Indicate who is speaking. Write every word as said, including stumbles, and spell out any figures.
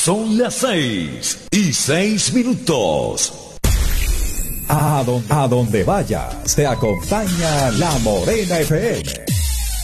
Speaker 1: Son las seis y seis minutos.
Speaker 2: A donde, a donde vayas, te acompaña La Morena F M.